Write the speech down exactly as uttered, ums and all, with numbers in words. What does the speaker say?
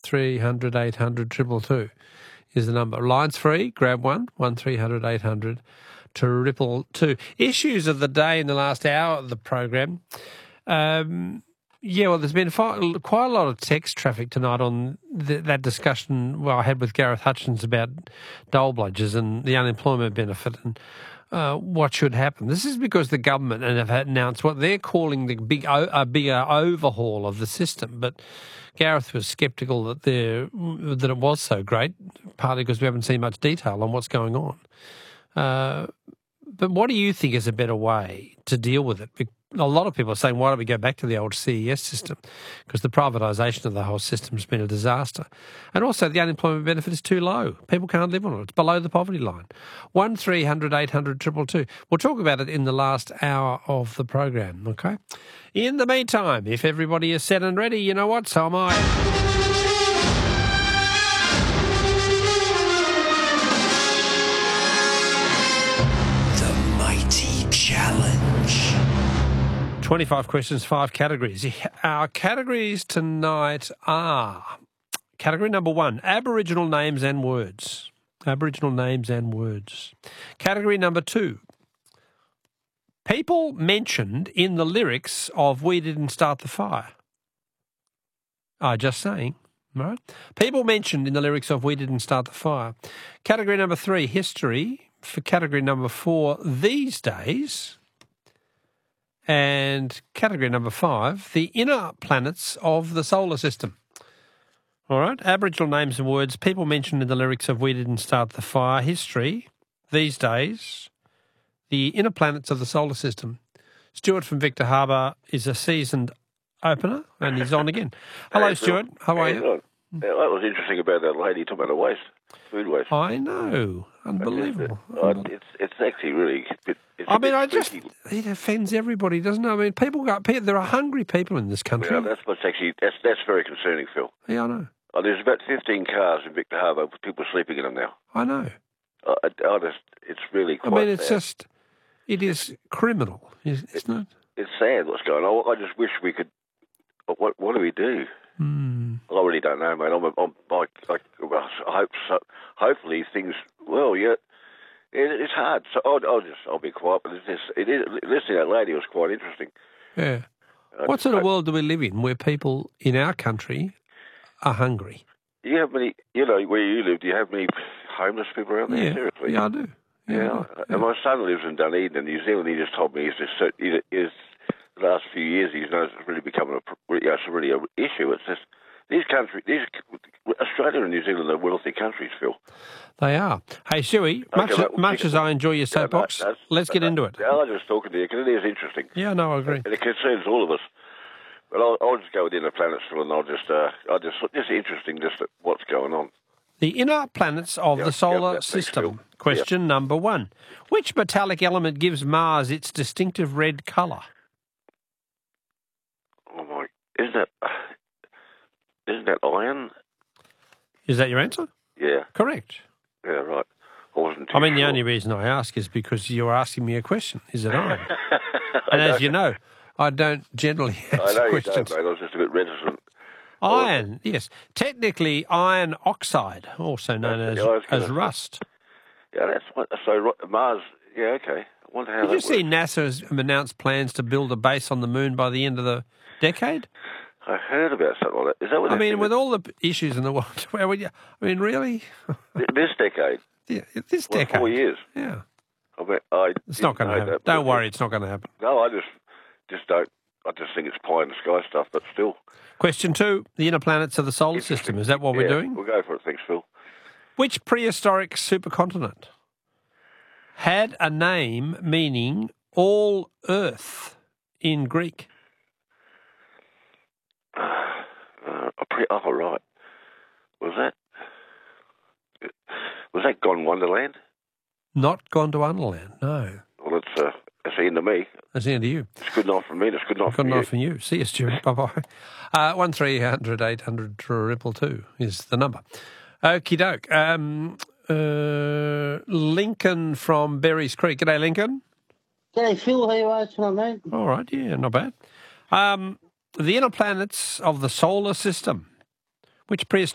three hundred eight hundred two two two is the number. Line's free. Grab one, one three hundred eight hundred two two two. Issues of the day in the last hour of the program. Um, yeah, well, there's been quite a lot of text traffic tonight on the, that discussion well, I had with Gareth Hutchins about dole bludgers and the unemployment benefit and uh, what should happen. This is because the government have announced what they're calling the big, a bigger overhaul of the system. But Gareth was sceptical that there that it was so great, partly because we haven't seen much detail on what's going on. Uh, but what do you think is a better way to deal with it? A lot of people are saying, why don't we go back to the old C E S system? Because the privatisation of the whole system has been a disaster. And also the unemployment benefit is too low. People can't live on it. It's below the poverty line. one three hundred eight hundred two two two. We'll talk about it in the last hour of the program, okay? In the meantime, if everybody is set and ready, you know what? So am I. Challenge. twenty-five questions, five categories. Our categories tonight are category number one, Aboriginal names and words. Aboriginal names and words. Category number two, people mentioned in the lyrics of We Didn't Start the Fire. Ah, just saying. Right? People mentioned in the lyrics of We Didn't Start the Fire. Category number three, history. For category number four, these days. And category number five, the inner planets of the solar system. All right, Aboriginal names and words, people mentioned in the lyrics of We Didn't Start the Fire, history, these days, the inner planets of the solar system. Stuart from Victor Harbour is a seasoned opener, and he's on again. Hello, hey, Stuart. How are hey, you? Yeah, that was interesting about that lady talking about the waste, food waste. I know. Unbelievable. It, uh, it's it's actually really... It, it's I mean, I just... It offends everybody, doesn't it? I mean, people got... There are hungry people in this country. Yeah, that's what's actually... That's, that's very concerning, Phil. Yeah, I know. Oh, there's about fifteen cars in Victor Harbour with people sleeping in them now. I know. Uh, I, I just... It's really quite I mean, it's sad. just... It is criminal, isn't it? it? It's sad what's going on. I just wish we could... What, what do we do? Mm. I really don't know, mate. I'm, I'm, I, I, I hope so. Hopefully things. Well, yeah, it, it's hard. So I'll, I'll just I'll be quiet. But it's just, it is, listening to that lady was quite interesting. Yeah. I what sort of world do we live in where people in our country are hungry? Do you have many? You know, where you live, do you have many homeless people around there? Yeah, Seriously? yeah, I do. Yeah, yeah. I do. Yeah. And my son lives in Dunedin, in New Zealand. He just told me he's just he is. The last few years, he's noticed it's really becoming a, you know, it's really an issue. It's just these countries, these Australia and New Zealand are wealthy countries, Phil. They are. Hey, Shuey, much, okay, as, much as I enjoy your soapbox, yeah, no, let's get into it. Yeah, I'm just talking to you because it is interesting. Yeah, no, I agree. And it concerns all of us. But I'll, I'll just go with inner planets, Phil, and I'll just, uh, I'll just, just interesting, just what's going on. The inner planets of yeah, the solar yeah, system. Question yeah. number one: which metallic element gives Mars its distinctive red colour? Oh my! Isn't that isn't that iron? Is that your answer? Yeah. Correct. Yeah, right. I wasn't too I mean, sure. the only reason I ask is because you're asking me a question. Is it iron? And as you know, I don't generally answer I know questions. you don't, mate. I was just a bit reticent. Iron, yes. Technically, iron oxide, also known as, yeah, as rust. Yeah, that's what. So Mars. Yeah, okay. I wonder how. Did that you see works. NASA's announced plans to build a base on the moon by the end of the decade? I heard about something like that. Is that what? I mean, with all the issues in the world, where would you? I mean, really? This decade. Yeah, this well, decade. Four years. Yeah. I mean, I. It's not going to happen. Don't worry, it's not going to happen. No, I just, just don't. I just think it's pie in the sky stuff, but still. Question two: the inner planets of the solar system. Is that what yeah, we're doing? We'll go for it. Thanks, Phil. Which prehistoric supercontinent had a name meaning all Earth in Greek? Uh, a pre- oh, right. Was that? Was that Gondwana? Not Gondwana, no. Well, it's uh, it's the end of me. That's the end of you. It's good enough for me. It's good enough good for enough you. for you. See you, Stuart. Bye bye. Uh, one three hundred eight hundred triple two is the number. Okie doke. Um, uh, Lincoln from Berries Creek. G'day, Lincoln. G'day, Phil. How you are tonight, mate? All right. Yeah, not bad. Um, the inner planets of the solar system. Which prehistoric